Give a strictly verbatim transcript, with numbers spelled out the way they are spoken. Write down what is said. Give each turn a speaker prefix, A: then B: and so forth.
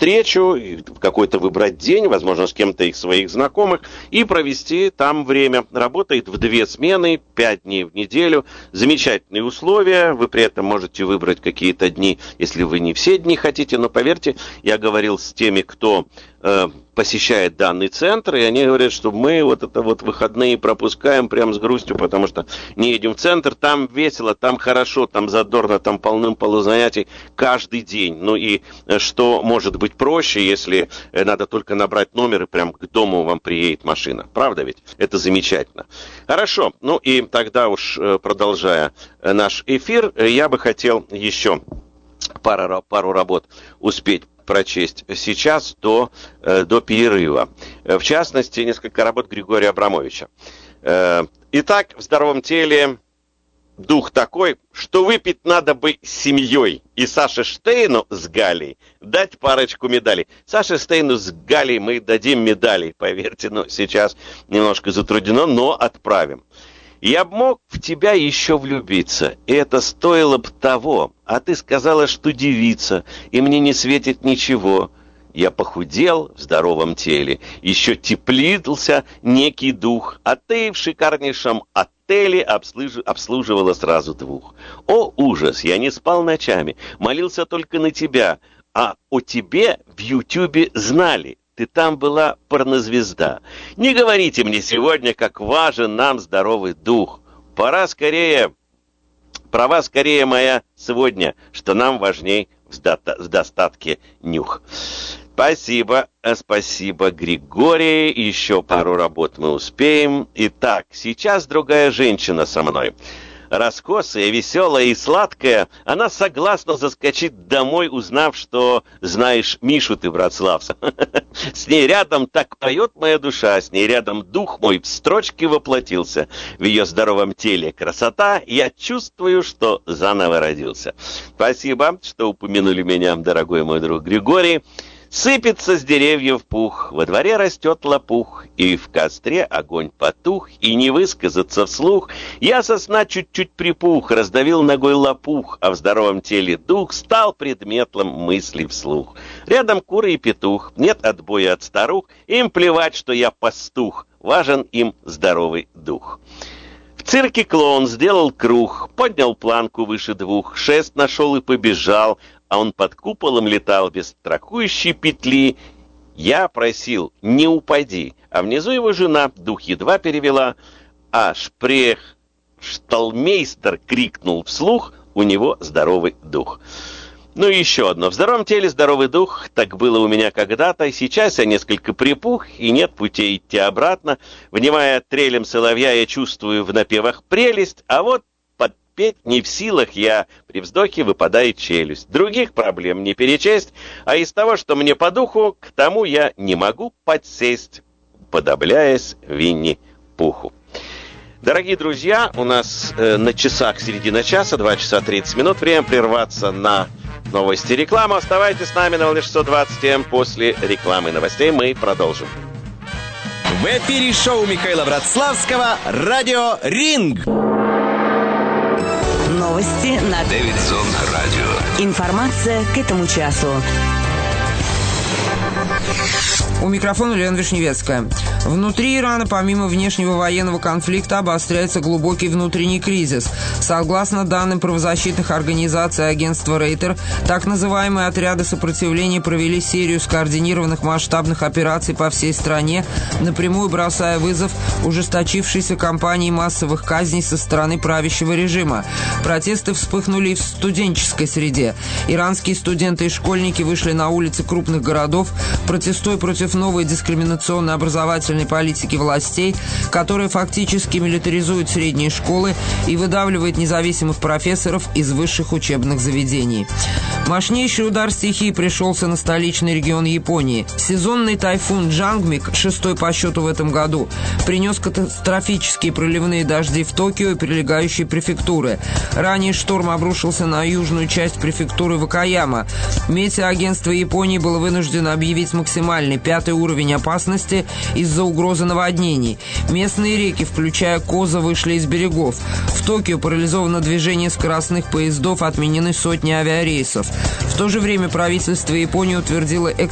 A: встречу, какой-то выбрать день, возможно, с кем-то из своих знакомых, и провести там время. Работает в две смены, пять дней в неделю. Замечательные условия. Вы при этом можете выбрать какие-то дни, если вы не все дни хотите. Но поверьте, я говорил с теми, кто э, посещает данный центр, и они говорят, что мы вот это вот выходные пропускаем прям с грустью, потому что не едем в центр. Там весело, там хорошо, там задорно, там полным-полно занятий каждый день. Ну и что может быть проще, если надо только набрать номер и прям к дому вам приедет машина. Правда ведь? Это замечательно. Хорошо. Ну и тогда уж продолжая наш эфир, я бы хотел еще пару, пару работ успеть прочесть сейчас до, до перерыва. В частности, несколько работ Григория Абрамовича. Итак, в здоровом теле дух такой, что выпить надо бы с семьей. И Саше Штейну с Галей дать парочку медалей. Саше Штейну с Галей мы дадим медалей, поверьте. Но сейчас немножко затруднено, но отправим. Я б мог в тебя еще влюбиться, и это стоило б того. А ты сказала, что девица, и мне не светит ничего. Я похудел в здоровом теле, еще теплился некий дух, а ты в шикарнейшем отеле обслуж... обслуживала сразу двух. О, ужас, я не спал ночами, молился только на тебя, а о тебе в Ютубе знали. Ты там была порнозвезда. Не говорите мне сегодня, как важен нам здоровый дух. Пора скорее, права скорее моя сегодня, что нам важней в, до- в достатке нюх. Спасибо, спасибо, Григорий. Еще пару работ мы успеем. Итак, сейчас другая женщина со мной. Раскосая, веселая и сладкая, она согласна заскочить домой, узнав, что знаешь Мишу ты, Вроцлавца. С ней рядом так поет моя душа, с ней рядом дух мой в строчке воплотился. В ее здоровом теле красота, я чувствую, что заново родился. Спасибо, что упомянули меня, дорогой мой друг Григорий. Сыпется с деревьев пух, во дворе растет лопух, и в костре огонь потух, и не высказаться вслух. Я со сна чуть-чуть припух, раздавил ногой лопух, а в здоровом теле дух стал предметом мысли вслух. Рядом куры и петух, нет отбоя от старух, им плевать, что я пастух, важен им здоровый дух. В цирке клоун сделал круг, поднял планку выше двух, шест нашел и побежал, а он под куполом летал без страхующей петли. Я просил, не упади, а внизу его жена дух едва перевела, а шпрех шталмейстер крикнул вслух, у него здоровый дух. Ну и еще одно. В здоровом теле здоровый дух, так было у меня когда-то, сейчас я несколько припух, и нет путей идти обратно. Внимая трелем соловья, я чувствую в напевах прелесть, а вот петь не в силах я, при вздохе выпадает челюсть. Других проблем не перечесть, а из того, что мне по духу, к тому я не могу подсесть, подобляясь Винни-Пуху. Дорогие друзья, у нас э, на часах середина часа, два часа тридцать минут, время прерваться на новости и рекламу. Оставайтесь с нами на волне шестьсот двадцать эм. После рекламы и новостей мы продолжим.
B: В эфире шоу Михаила Вроцлавского «Радио Ринг».
C: Новости на
D: Дэвидсон Радио.
C: Информация к этому часу.
E: У микрофона Лена Вишневецкая. Внутри Ирана, помимо внешнего военного конфликта, обостряется глубокий внутренний кризис. Согласно данным правозащитных организаций агентства Рейтер, так называемые отряды сопротивления провели серию скоординированных масштабных операций по всей стране, напрямую бросая вызов ужесточившейся кампании массовых казней со стороны правящего режима. Протесты вспыхнули и в студенческой среде. Иранские студенты и школьники вышли на улицы крупных городов, протестуя против новой дискриминационной образовательной политики властей, которая фактически милитаризует средние школы и выдавливает независимых профессоров из высших учебных заведений. Мощнейший удар стихии пришелся на столичный регион Японии. Сезонный тайфун Джангмик, шестой по счету в этом году, принес катастрофические проливные дожди в Токио и прилегающие префектуры. Ранее шторм обрушился на южную часть префектуры Вакаяма. Метеоагентство Японии было вынуждено объявить максимальный пятый уровень опасности из-за угрозы наводнений. Местные реки, включая Коза, вышли из берегов. В Токио парализовано движение скоростных поездов, отменены сотни авиарейсов. В то же время правительство Японии утвердило экстренное